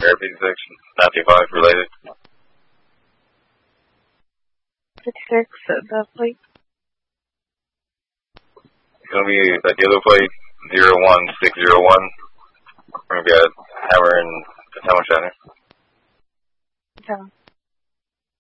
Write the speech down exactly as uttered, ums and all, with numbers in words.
Air fifty-six, nine two five, related. fifty-six, the plate. It's going to be a dealer plate, zero one six zero one. We're going to be at Hammer and Potomac Center. Okay.